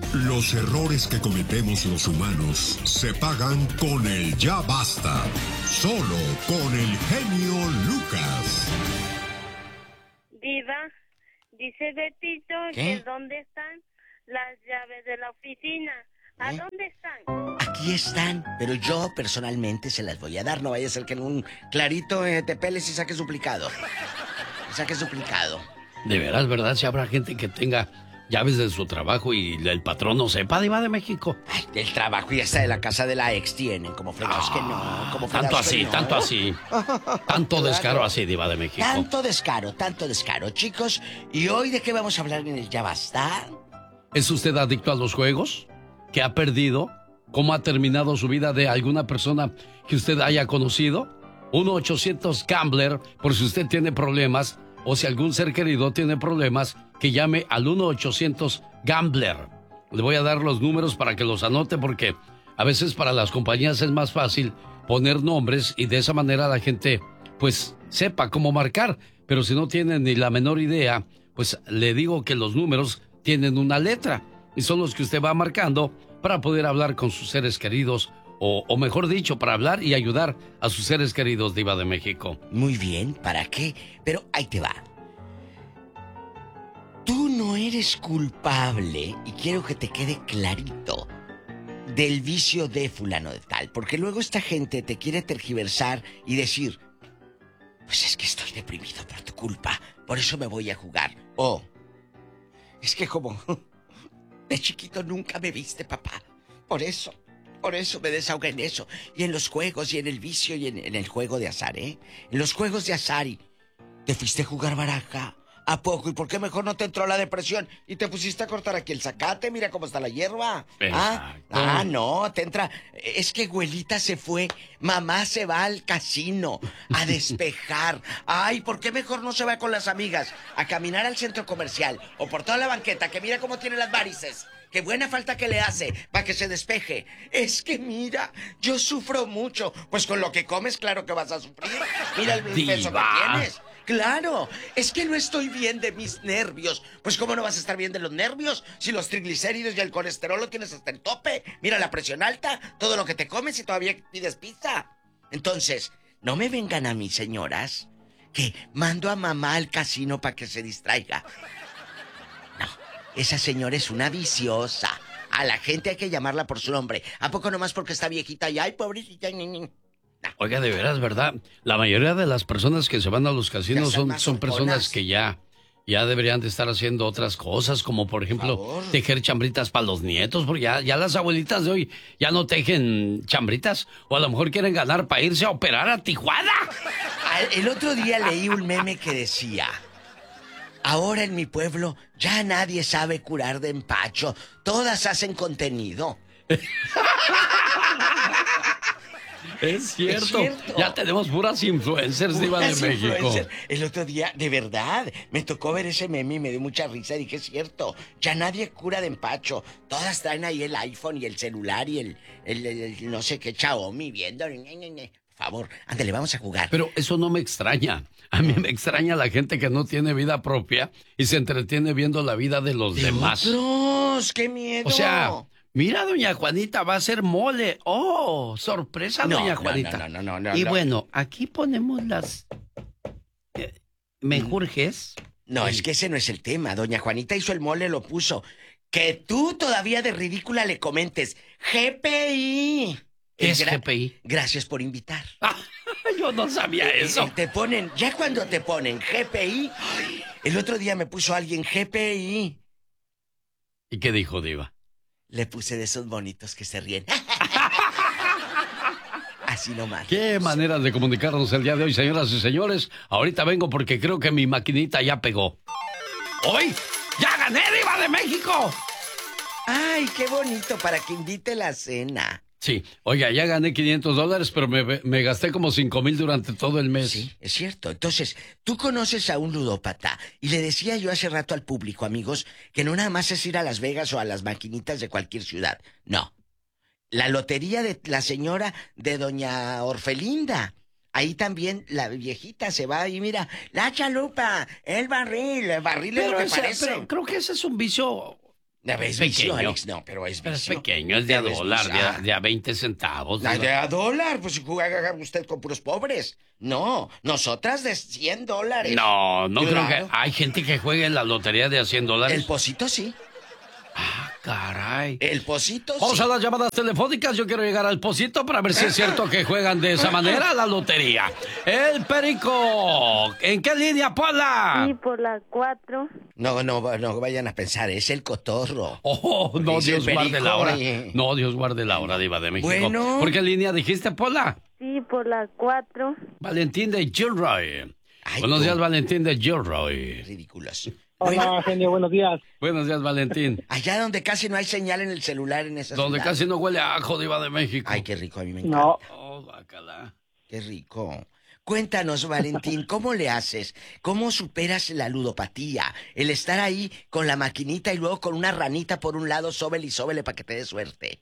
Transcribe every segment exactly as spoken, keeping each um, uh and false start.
Los errores que cometemos los humanos se pagan con el ya basta. Solo con el genio Lucas. Diva, dice Betito que dónde están las llaves de la oficina. ¿A ¿Eh? dónde están? Aquí están, pero yo personalmente se las voy a dar. No vaya a ser que en un clarito eh, te peles y saques duplicado. Saques duplicado. De veras, ¿verdad? Si habrá gente que tenga llaves de su trabajo y el patrón no sepa, Diva de México. Ay, del trabajo y hasta de la casa de la ex tienen, como fregados ah, que no, como tanto así, no. tanto así, tanto claro. Descaro así, Diva de México. Tanto descaro, tanto descaro, chicos. ¿Y hoy de qué vamos a hablar en el Ya Basta? ¿Es usted adicto a los juegos? ¿Qué ha perdido? ¿Cómo ha terminado su vida de alguna persona que usted haya conocido? uno ochocientos Gambler, por si usted tiene problemas, o si algún ser querido tiene problemas, que llame al uno ochocientos Gambler. Le voy a dar los números para que los anote, porque a veces para las compañías es más fácil poner nombres y de esa manera la gente pues sepa cómo marcar. Pero si no tienen ni la menor idea, pues le digo que los números tienen una letra y son los que usted va marcando para poder hablar con sus seres queridos, o, o mejor dicho, para hablar y ayudar a sus seres queridos, Diva de México. Muy bien, ¿para qué? Pero ahí te va. Tú no eres culpable, y quiero que te quede clarito, del vicio de fulano de tal, porque luego esta gente te quiere tergiversar y decir, pues es que estoy deprimido por tu culpa, por eso me voy a jugar. O, es que como de chiquito nunca me viste, papá, por eso, por eso me desahogué en eso. Y en los juegos, y en el vicio, y en, en el juego de azar, ¿eh? En los juegos de azar, y te fuiste a jugar baraja. ¿A poco? ¿Y por qué mejor no te entró la depresión? Y te pusiste a cortar aquí el zacate, mira cómo está la hierba. Ah, ah, no, te entra... Es que abuelita se fue, mamá se va al casino a despejar. Ay, ¿por qué mejor no se va con las amigas a caminar al centro comercial o por toda la banqueta, que mira cómo tiene las varices? Qué buena falta que le hace para que se despeje. Es que mira, yo sufro mucho. Pues con lo que comes, claro que vas a sufrir. Mira el peso que tienes. Claro, es que no estoy bien de mis nervios. Pues ¿cómo no vas a estar bien de los nervios? Si los triglicéridos y el colesterol lo tienes hasta el tope. Mira la presión alta, todo lo que te comes y todavía pides pizza. Entonces, no me vengan a mí, señoras, que mando a mamá al casino para que se distraiga. No, esa señora es una viciosa. A la gente hay que llamarla por su nombre. ¿A poco nomás porque está viejita y ay, pobrecita, ni, ni. No. Oiga, de veras, ¿verdad? La mayoría de las personas que se van a los casinos son, son personas que ya, ya deberían de estar haciendo otras cosas, como por ejemplo, por tejer chambritas para los nietos, porque ya, ya las abuelitas de hoy ya no tejen chambritas, o a lo mejor quieren ganar para irse a operar a Tijuana. El otro día leí un meme que decía, ahora en mi pueblo ya nadie sabe curar de empacho, todas hacen contenido. Es cierto. es cierto, ya tenemos puras influencers, puras Diva de México. Influencer. El otro día, de verdad, me tocó ver ese meme y me dio mucha risa. Dije, es cierto, ya nadie cura de empacho. Todas traen ahí el iPhone y el celular y el, el, el, el no sé qué Xiaomi viendo. Por favor, ándale, vamos a jugar. Pero eso no me extraña. A mí me extraña la gente que no tiene vida propia y se entretiene viendo la vida de los ¿De demás. Otros? ¡Qué miedo! O sea... Mira, doña Juanita va a hacer mole. ¡Oh, sorpresa, no, doña Juanita! No, no, no, no, no. Y no. bueno, aquí ponemos las... Eh, ¿menjurjes? No, y... es que ese no es el tema. Doña Juanita hizo el mole, lo puso. Que tú todavía de ridícula le comentes. ¡G P I! ¿Qué es gra- G P I? Gracias por invitar. Ah, yo no sabía eso. Eh, te ponen... Ya cuando te ponen G P I... Ay, el otro día me puso alguien G P I. ¿Y qué dijo, Diva? Le puse de esos bonitos que se ríen. Así nomás. Qué manera de comunicarnos el día de hoy, señoras y señores. Ahorita vengo porque creo que mi maquinita ya pegó. ¡Hoy ya gané, Diva de México! ¡Ay, qué bonito! Para que invite la cena. Sí, oiga, ya gané quinientos dólares, pero me, me gasté como cinco mil durante todo el mes. Sí, es cierto. Entonces, tú conoces a un ludópata. Y le decía yo hace rato al público, amigos, que no nada más es ir a Las Vegas o a las maquinitas de cualquier ciudad. No. La lotería de la señora de doña Orfelinda. Ahí también la viejita se va y mira, la chalupa, el barril, el barril es lo que ese, parece. Pero creo que ese es un vicio Ya ves, vicio, Alex, no, pero es Pero es vicio. pequeño, es de a dólar, de a, de a veinte centavos. ¿De, de a dólar? Pues si juega usted con puros pobres. No, nosotras de cien dólares. No, no Claro. creo que... Hay gente que juegue en la lotería de a cien dólares. El Pocito sí. Ah, caray. El Pocito Vamos sí. a las llamadas telefónicas. Yo quiero llegar al Pocito para ver si es cierto que juegan de esa manera la lotería. El Perico. ¿En qué línea, Pola? Sí, por la cuatro. No, no, no vayan a pensar, es el cotorro. Oh, no, Dice el Dios guarde Perico, la hora. eh. No, Dios guarde la hora, Diva de México. Bueno. ¿Por qué línea dijiste, Pola? Sí, por la cuatro. Valentín de Gilroy. Ay, Buenos tú. días, Valentín de Gilroy. Ridículos. Hola, genio, buenos días. Buenos días, Valentín. Allá donde casi no hay señal en el celular en esa Donde ciudad. casi no huele a ajo, Diva de México. Ay, qué rico, a mí me encanta. No, Oh, bacala. Qué rico. Cuéntanos, Valentín, ¿cómo le haces? ¿Cómo superas la ludopatía? El estar ahí con la maquinita y luego con una ranita por un lado, sóbele y sóbele para que te dé suerte.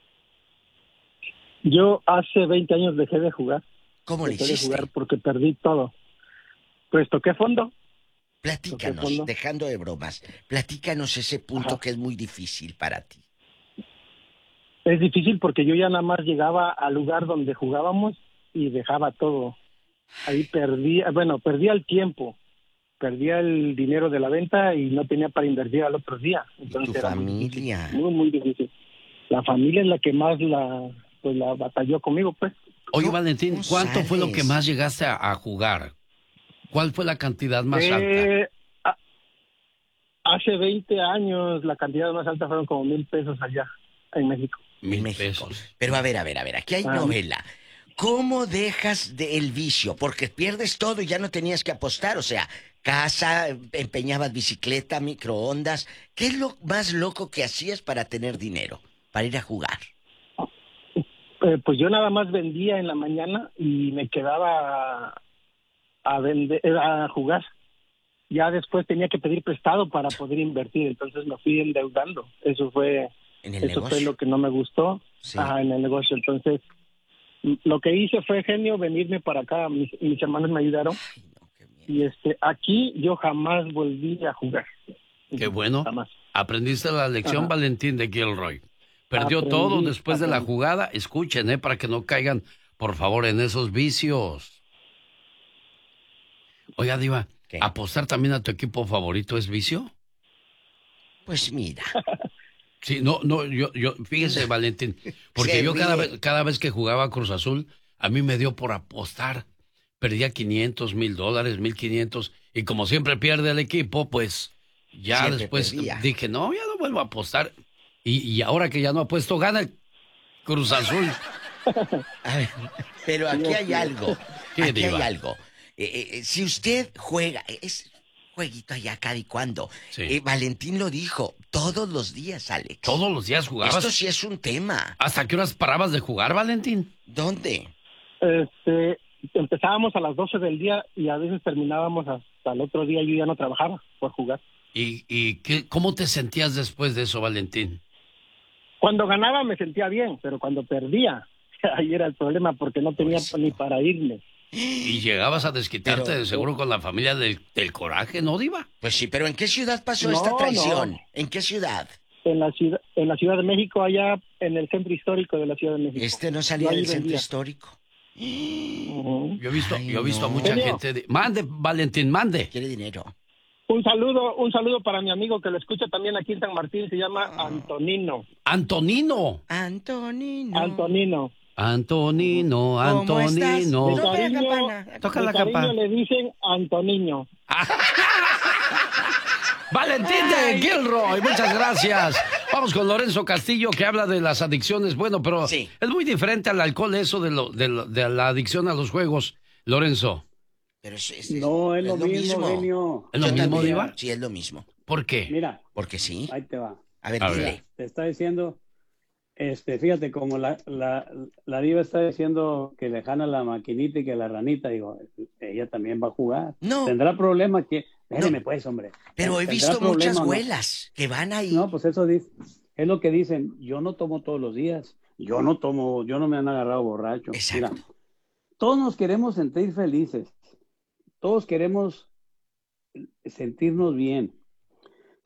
yo hace veinte años dejé de jugar. ¿Cómo le Dejé de hiciste? jugar porque perdí todo. Pues toqué fondo. Platícanos, Toqué fondo. dejando de bromas, platícanos ese punto Ajá. que es muy difícil para ti. Es difícil porque yo ya nada más llegaba al lugar donde jugábamos y dejaba todo. Ahí perdía, bueno, perdía el tiempo, perdía el dinero de la venta y no tenía para invertir al otro día. Entonces tu era muy familia? difícil, muy, muy difícil. La familia es la que más la, pues, la batalló conmigo, pues. Oye, No, Valentín, ¿cómo ¿cuánto fue lo que sabes? más llegaste a, a jugar? ¿Cuál fue la cantidad más alta? Eh, a- hace veinte años la cantidad más alta fueron como mil pesos allá en México. En Mil México. pesos. Pero a ver, a ver, a ver, aquí hay Ah. novela. ¿Cómo dejas del vicio? Porque pierdes todo y ya no tenías que apostar. O sea, casa, empeñabas bicicleta, microondas. ¿Qué es lo más loco que hacías para tener dinero? Para ir a jugar. Eh, pues yo nada más vendía en la mañana y me quedaba a, a vender, a jugar. Ya después tenía que pedir prestado para poder invertir, entonces me fui endeudando. Eso fue, En el eso negocio. fue lo que no me gustó. Sí. Ajá, en el negocio. Entonces, m- lo que hice fue, genio, venirme para acá. Mis, mis hermanos me ayudaron. Ay, no, qué miedo. Y este, aquí yo jamás volví a jugar. Qué bueno. Jamás. Aprendiste la lección, Ajá. Valentín de Gilroy. Perdió Aprendí, todo después de la aprendí. jugada. Escuchen, ¿eh? Para que no caigan, por favor, en esos vicios. Oiga, Diva, ¿Qué? ¿apostar también a tu equipo favorito es vicio? Pues mira. Sí, no, no, yo, yo, fíjese, Valentín, porque Se yo cada ríe. vez, cada vez que jugaba Cruz Azul, a mí me dio por apostar. Perdía quinientos, mil dólares, mil quinientos, y como siempre pierde el equipo, pues ya Siempre después perdía. dije, no, ya no vuelvo a apostar. Y, y ahora que ya no apuesto, gana el Cruz Azul. A ver, pero aquí hay algo. ¿Qué, Aquí Diva? hay algo. Eh, eh, si usted juega, es jueguito allá cada y cuando. Sí. Eh, Valentín lo dijo, todos los días, Alex. Todos los días jugabas. Esto sí es un tema. ¿Hasta qué horas parabas de jugar, Valentín? ¿Dónde? Este, empezábamos a las doce del día y a veces terminábamos hasta el otro día. Yo ya no trabajaba por jugar. ¿Y, y qué, cómo te sentías después de eso, Valentín? Cuando ganaba me sentía bien, pero cuando perdía, ahí era el problema porque no tenía Pues ni no. para irme. Y llegabas a desquitarte Pero- de seguro con la familia del, del coraje, ¿no, Diva? Pues sí, pero ¿en qué ciudad pasó No, esta traición? no. ¿En qué ciudad? En la ciudad, en la Ciudad de México, allá en el centro histórico de la Ciudad de México. Este no salía Yo ahí del centro vendía. histórico. Ujú. Yo he visto, Ay, yo he visto a no. mucha Genio. gente. de- Mande, Valentín, mande. Quiere dinero. Un saludo, un saludo para mi amigo que lo escucha también aquí en San Martín, se llama Antonino. Antonino. Antonino. Antonino. Antonino, ¿Cómo estás? Antonino. De Toca la cariño, campana. Toca de la cariño campana. le dicen Antoniño. Valentín de Gilroy, muchas gracias. Vamos con Lorenzo Castillo, que habla de las adicciones. Bueno, pero Sí. es muy diferente al alcohol eso de, lo, de, lo- de la adicción a los juegos. Lorenzo, Pero es, es- No, es, lo mismo, genio. ¿es lo Yo mismo, también. Diva? Sí, es lo mismo. ¿Por qué? Mira, Porque sí. ahí te va. A ver, A ver. dile. Te está diciendo, este, fíjate, como la, la, la diva está diciendo que le jana la maquinita y que la ranita, digo, ella también va a jugar. No. Tendrá problema que... Déjeme No. pues, hombre. Pero he ¿Tendrá visto problema muchas o no? abuelas que van ahí. No, pues eso dice, es lo que dicen, yo no tomo todos los días, yo no tomo, yo no me han agarrado borracho. Exacto. Mira, todos nos queremos sentir felices, todos queremos sentirnos bien.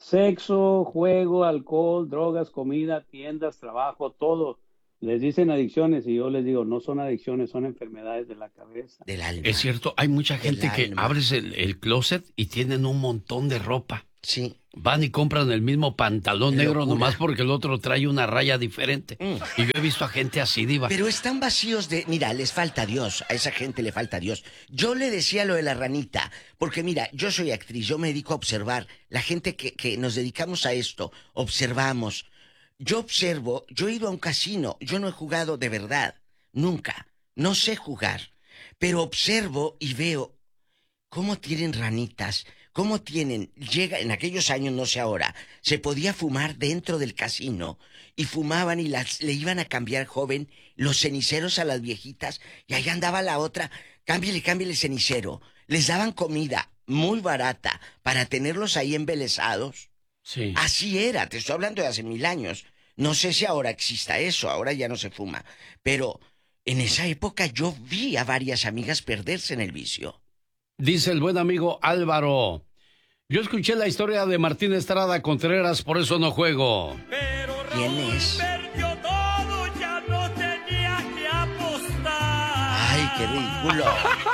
Sexo, juego, alcohol, drogas, comida, tiendas, trabajo, todo. Les dicen adicciones y yo les digo, no son adicciones, son enfermedades de la cabeza. Del alma. Es cierto, hay mucha gente Del que alma. abres el, el closet y tienen un montón de ropa. Sí. Van y compran el mismo pantalón Qué negro locura. nomás porque el otro trae una raya diferente. Mm. Y yo he visto a gente así, Diva. Pero están vacíos de... Mira, les falta Dios. A esa gente le falta Dios. Yo le decía lo de la ranita. Porque mira, yo soy actriz. Yo me dedico a observar. La gente que, que nos dedicamos a esto, observamos. Yo observo. Yo he ido a un casino. Yo no he jugado de verdad. Nunca. No sé jugar. Pero observo y veo cómo tienen ranitas. ¿Cómo tienen? Llega, en aquellos años, no sé ahora, se podía fumar dentro del casino y fumaban y las, le iban a cambiar, joven, los ceniceros a las viejitas y allá andaba la otra, cámbiale, cámbiale cenicero. Les daban comida muy barata para tenerlos ahí embelesados. Sí. Así era, te estoy hablando de hace mil años. No sé si ahora exista eso, ahora ya no se fuma. Pero en esa época yo vi a varias amigas perderse en el vicio. Dice el buen amigo Álvaro, yo escuché la historia de Martín Estrada Contreras, por eso no juego. ¿Quién es? Perdió todo, ya no tenía que apostar. Ay, qué ridículo.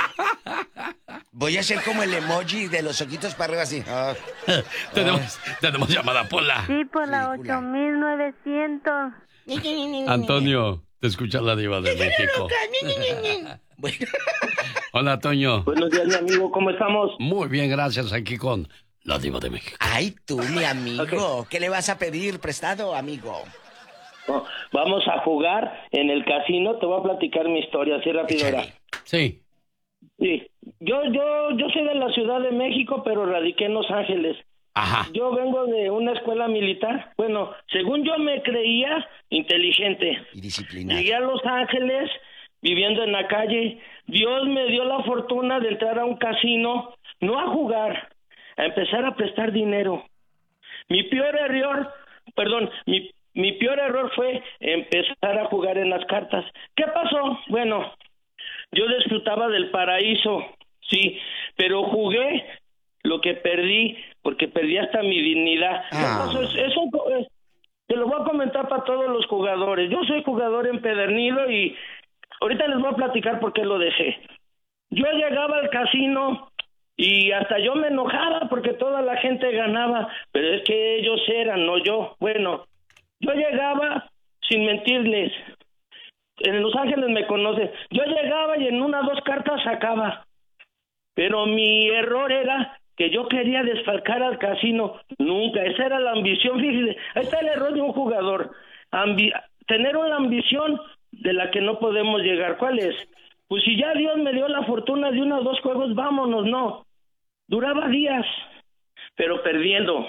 Voy a hacer como el emoji de los ojitos para arriba así. Ah. tenemos, tenemos llamada, Pola. Sí, por la Ridícula. ocho mil novecientos. Antonio, te escucha la Diva de México. Bueno. Hola, Toño. Buenos días, mi amigo, ¿cómo estamos? Muy bien, gracias, aquí con la Diva de México. Ay, tú, mi amigo. Okay. ¿Qué le vas a pedir prestado, amigo? Oh, vamos a jugar en el casino, te voy a platicar mi historia, así rápido. Échale. Era. Sí. Sí, yo, yo, yo soy de la Ciudad de México, pero radiqué en Los Ángeles. Ajá. Yo vengo de una escuela militar. Bueno, según yo me creía inteligente. Y disciplinado. Llegué a Los Ángeles, viviendo en la calle. Dios me dio la fortuna de entrar a un casino, no a jugar, a empezar a prestar dinero. Mi peor error, perdón, mi, mi peor error fue empezar a jugar en las cartas. ¿Qué pasó? Bueno, yo disfrutaba del paraíso, sí, pero jugué lo que perdí, porque perdí hasta mi dignidad. Ah. Eso, es, eso es, te lo voy a comentar para todos los jugadores. Yo soy jugador empedernido y ahorita les voy a platicar por qué lo dejé. Yo llegaba al casino y hasta yo me enojaba porque toda la gente ganaba, pero es que ellos eran, no yo. Bueno, yo llegaba, sin mentirles, en Los Ángeles me conocen, yo llegaba y en una o dos cartas sacaba, pero mi error era que yo quería desfalcar al casino. Nunca, esa era la ambición, fíjese, ahí está el error de un jugador, Ambi- tener una ambición de la que no podemos llegar. ¿Cuál es? Pues si ya Dios me dio la fortuna de uno o dos juegos, vámonos, no. Duraba días, pero perdiendo.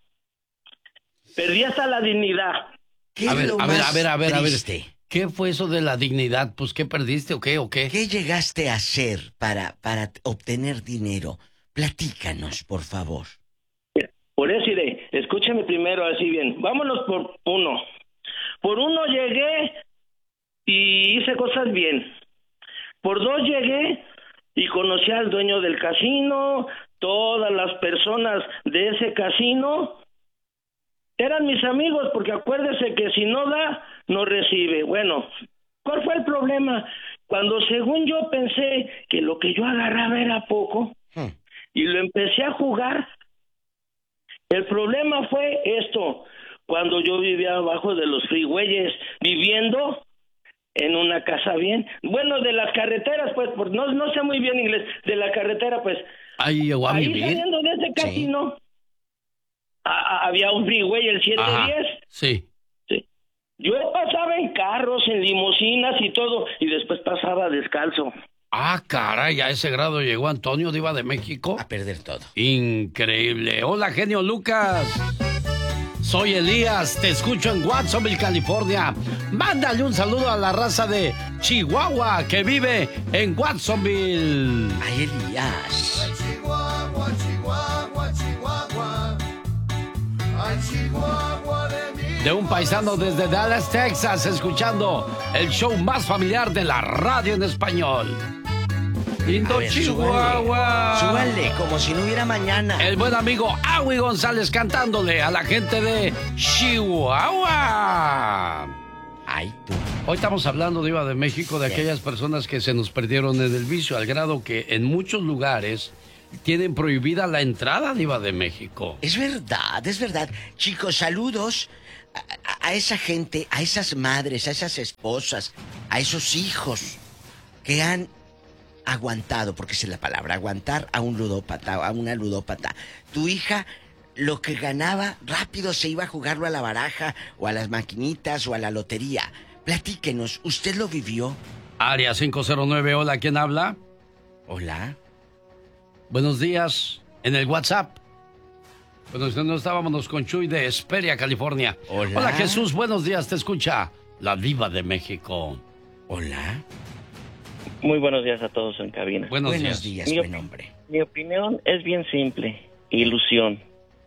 Perdí hasta la dignidad. ¿Qué A es ver, lo a ver, más a ver, a ver, a ver. triste? ¿Qué fue eso de la dignidad? Pues, ¿qué perdiste o qué o qué? ¿Qué llegaste a hacer para, para obtener dinero? Platícanos, por favor. Por eso iré, escúchame primero así bien. Vámonos por uno. Por uno llegué y hice cosas bien. Por dos llegué y conocí al dueño del casino, todas las personas de ese casino eran mis amigos, porque acuérdese que si no da, no recibe. Bueno, ¿cuál fue el problema? Cuando según yo pensé que lo que yo agarraba era poco Hmm. y lo empecé a jugar, el problema fue esto. Cuando yo vivía abajo de los freeways, viviendo en una casa bien, bueno, de las carreteras, pues, por, no, no sé muy bien inglés, de la carretera, pues, Ahí llegó a ahí vivir. saliendo de ese casino, a- a- había un freeway, el siete diez. Sí. Sí. Yo pasaba en carros, en limusinas y todo, y después pasaba descalzo. Ah, caray, a ese grado llegó Antonio, Diva de México. A perder todo. Increíble. Hola, genio Lucas. Soy Elías, te escucho en Watsonville, California. Mándale un saludo a la raza de Chihuahua que vive en Watsonville. Ay, Elías. Chihuahua, Chihuahua, Chihuahua. Ay, Chihuahua de mí. De un paisano desde Dallas, Texas, escuchando el show más familiar de la radio en español. Lindo ver, Chihuahua. Súbanle, súbanle, como si no hubiera mañana. El buen amigo Agui González cantándole a la gente de Chihuahua. Ay, tú. Hoy estamos hablando, Diva de México, de aquellas personas que se nos perdieron en el vicio, al grado que en muchos lugares tienen prohibida la entrada, Diva de México. Es verdad, es verdad. Chicos, saludos a, a, a esa gente, a esas madres, a esas esposas, a esos hijos que han aguantado, porque esa es la palabra, aguantar a un ludópata, a una ludópata. Tu hija, lo que ganaba, rápido se iba a jugarlo a la baraja, o a las maquinitas, o a la lotería. Platíquenos, ¿usted lo vivió? Área cinco cero nueve, hola, ¿quién habla? Hola. Buenos días, en el WhatsApp. Bueno, no estábamos con Chuy de Hesperia, California. Hola. Hola, Jesús, buenos días, te escucha la Diva de México. Hola. Muy buenos días a todos en cabina. Buenos, buenos días, días mi, buen hombre. Mi opinión es bien simple, ilusión.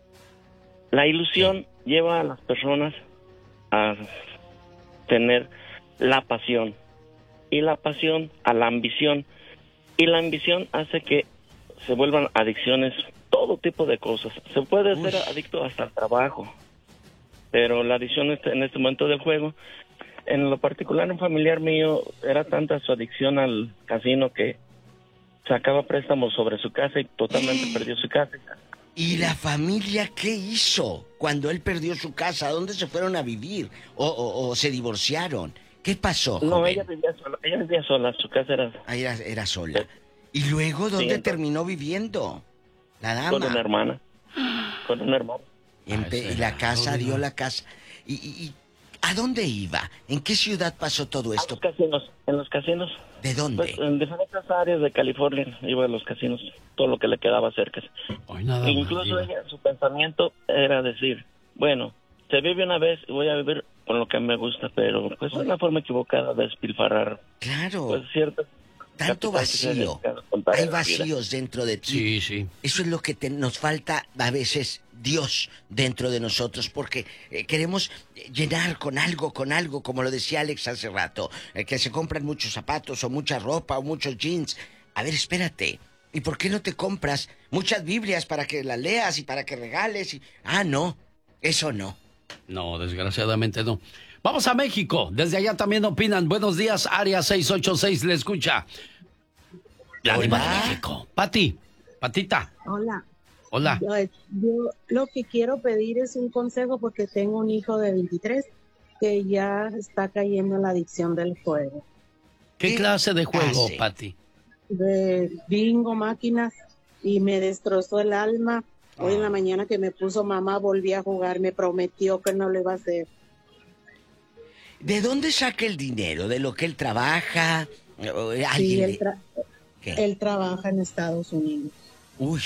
La ilusión sí. lleva a las personas a tener la pasión, y la pasión a la ambición, y la ambición hace que se vuelvan adicciones, todo tipo de cosas. Se puede Uy. ser adicto hasta al trabajo, pero la adicción en este momento del juego, en lo particular un familiar mío, era tanta su adicción al casino que sacaba préstamos sobre su casa y totalmente perdió su casa. ¿Y la familia qué hizo cuando él perdió su casa? ¿A dónde se fueron a vivir? ¿O, o, o se divorciaron? ¿Qué pasó, joven? No, ella vivía sola, ella vivía sola, su casa era... Ah, era, era sola. ¿Y luego dónde sí, terminó viviendo la dama? Con una hermana, con una hermana. Y, empe- y la casa, dio la casa. ¿Y, y, y a dónde iba? ¿En qué ciudad pasó todo esto? A los casinos, en los casinos. ¿De dónde? Pues, en diferentes áreas de California, iba a los casinos, todo lo que le quedaba cerca. Hoy nada e incluso más, ella, su pensamiento era decir, bueno, se vive una vez y voy a vivir con lo que me gusta, pero pues es una forma equivocada de despilfarrar. Claro. Pues cierto. Tanto vacío. Hay vacíos dentro de ti. Sí, sí. Eso es lo que te, nos falta a veces, Dios dentro de nosotros, porque eh, queremos llenar con algo, con algo, como lo decía Alex hace rato, eh, que se compran muchos zapatos o mucha ropa o muchos jeans. A ver, espérate. ¿Y por qué no te compras muchas Biblias para que las leas y para que regales? Y... Ah, no. Eso no. No, desgraciadamente no. Vamos a México. Desde allá también opinan. Buenos días, Área seis ocho seis, le escucha. La Diva de México. Pati, Patita. Hola. Hola. Yo, yo lo que quiero pedir es un consejo porque tengo un hijo de veintitrés que ya está cayendo en la adicción del juego. ¿Qué, ¿Qué clase de juego, hace? Pati? De bingo, máquinas, y me destrozó el alma. Hoy en la mañana que me puso mamá, volví a jugar, me prometió que no lo iba a hacer. ¿De dónde saca el dinero? ¿De lo que él trabaja? ¿Alguien sí, él, tra- él trabaja en Estados Unidos. Uy.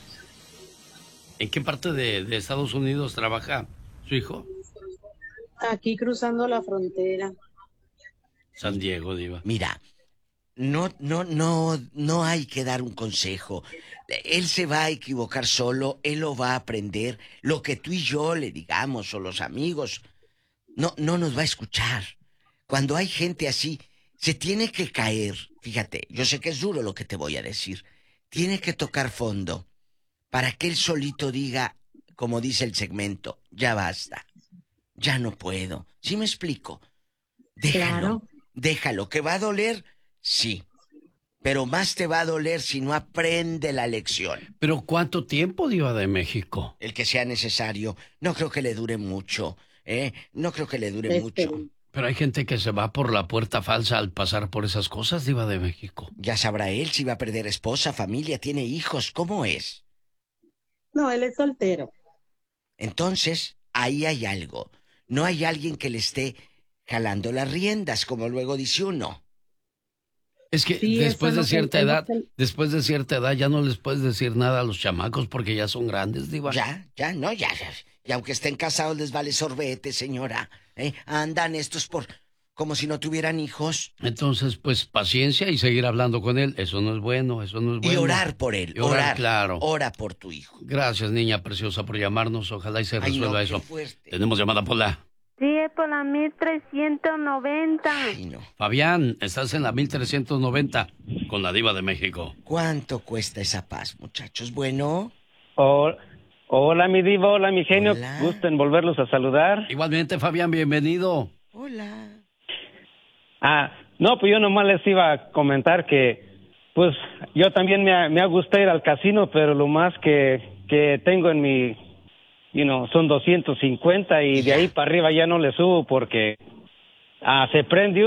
¿En qué parte de, de Estados Unidos trabaja su hijo? Aquí cruzando la frontera. San Diego, Diva. Mira, no, no, no, no hay que dar un consejo. Él se va a equivocar solo, él lo va a aprender. Lo que tú y yo le digamos, o los amigos, no, no nos va a escuchar. Cuando hay gente así, se tiene que caer. Fíjate, yo sé que es duro lo que te voy a decir. Tiene que tocar fondo para que él solito diga, como dice el segmento, ya basta, ya no puedo. ¿Sí me explico? Déjalo, claro. déjalo. ¿Que va a doler? Sí. Pero más te va a doler si no aprende la lección. ¿Pero cuánto tiempo, Diva de México? El que sea necesario. No creo que le dure mucho, ¿eh? No creo que le dure este... mucho. Pero hay gente que se va por la puerta falsa al pasar por esas cosas, Diva de México. Ya sabrá él si va a perder esposa, familia, tiene hijos. ¿Cómo es? No, él es soltero. Entonces, ahí hay algo. No hay alguien que le esté jalando las riendas, como luego dice uno. Es que sí, después de cierta edad, que... después de cierta edad ya no les puedes decir nada a los chamacos porque ya son grandes, Diva. Ya, ya, no, ya, ya. Y aunque estén casados les vale sorbete, señora. ¿Eh? Andan estos por como si no tuvieran hijos. Entonces, pues, paciencia y seguir hablando con él. Eso no es bueno, eso no es bueno. Y orar por él, y orar, orar, claro. Ora por tu hijo. Gracias, niña preciosa, por llamarnos. Ojalá y se resuelva Ay, no, eso. qué fuerte. Tenemos llamada, Pola. Sí, quedé por la mil trescientos noventa. Ay, no. Fabián, estás en la mil trescientos noventa con la Diva de México. ¿Cuánto cuesta esa paz, muchachos? Bueno. Oh, hola, mi Diva, hola, mi genio. Hola. Gusto en volverlos a saludar. Igualmente, Fabián, bienvenido. Hola. Ah, no, pues yo nomás les iba a comentar que, pues, yo también me ha, me ha gustado ir al casino, pero lo más que, que tengo en mi, you know, son doscientos cincuenta y de ahí para arriba ya no le subo porque ah, se prende